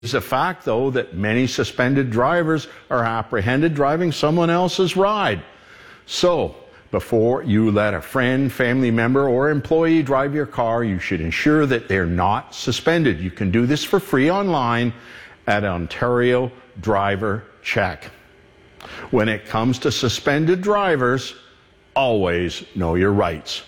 It's a fact, though, that many suspended drivers are apprehended driving someone else's ride. So, before you let a friend, family member, or employee drive your car, you should ensure that they're not suspended. You can do this for free online at Ontario Driver Check. When it comes to suspended drivers, always know your rights.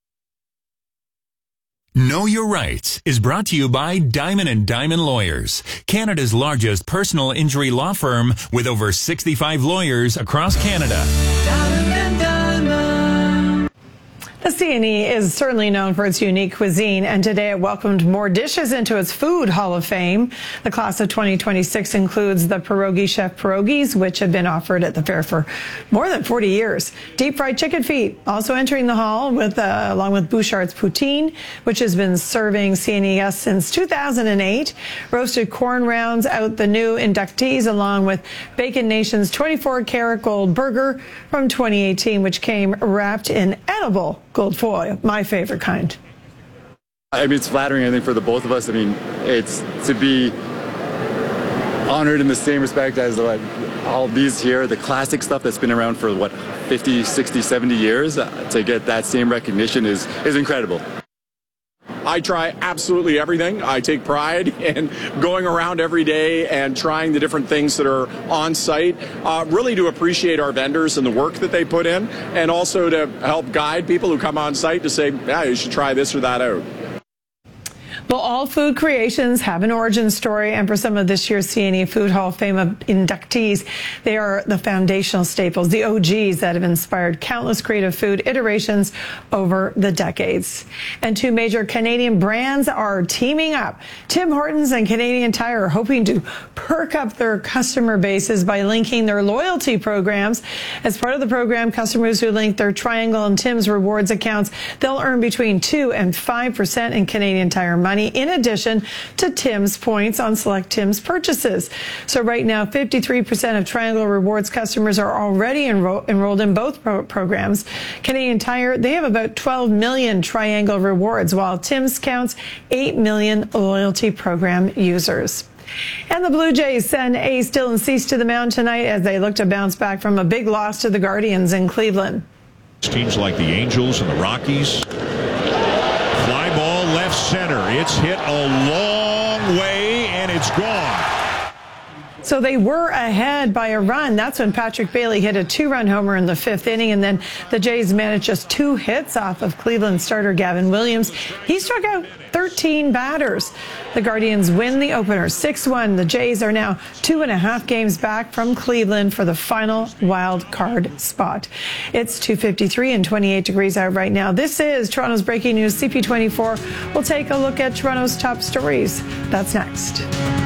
Know Your Rights is brought to you by Diamond & Diamond Lawyers, Canada's largest personal injury law firm with over 65 lawyers across Canada. Diamond & Diamond. The CNE is certainly known for its unique cuisine, and today it welcomed more dishes into its Food Hall of Fame. The class of 2026 includes the Pierogi Chef Pierogis, which have been offered at the fair for more than 40 years. Deep fried chicken feet also entering the hall, along with Bouchard's Poutine, which has been serving CNE guests since 2008. Roasted corn rounds out the new inductees, along with Bacon Nation's 24-karat gold burger from 2018, which came wrapped in edible gold foil, my favorite kind. I mean, it's flattering, I think, for the both of us. I mean, it's to be honored in the same respect as all these here, the classic stuff that's been around for, 50, 60, 70 years, to get that same recognition is incredible. I try absolutely everything. I take pride in going around every day and trying the different things that are on site, really to appreciate our vendors and the work that they put in, and also to help guide people who come on site to say, yeah, you should try this or that out. Well, all food creations have an origin story, and for some of this year's CNE Food Hall of Fame inductees, they are the foundational staples, the OGs that have inspired countless creative food iterations over the decades. And two major Canadian brands are teaming up. Tim Hortons and Canadian Tire are hoping to perk up their customer bases by linking their loyalty programs. As part of the program, customers who link their Triangle and Tim's rewards accounts, they'll earn between 2 and 5% in Canadian Tire money, in addition to Tim's points on select Tim's purchases. So right now, 53% of Triangle Rewards customers are already enrolled in both programs. Canadian Tire, they have about 12 million Triangle Rewards, while Tim's counts 8 million loyalty program users. And the Blue Jays send A's Dylan Cease to the mound tonight as they look to bounce back from a big loss to the Guardians in Cleveland. Teams like the Angels and the Rockies. Fly ball left center. It's hit a long way, and it's gone. So they were ahead by a run. That's when Patrick Bailey hit a 2-run homer in the 5th inning, and then the Jays managed just 2 hits off of Cleveland starter Gavin Williams. He struck out 13 batters. The Guardians win the opener 6-1. The Jays are now 2.5 games back from Cleveland for the final wild card spot. It's 2:53 and 28 degrees out right now. This is Toronto's Breaking News CP24. We'll take a look at Toronto's top stories. That's next.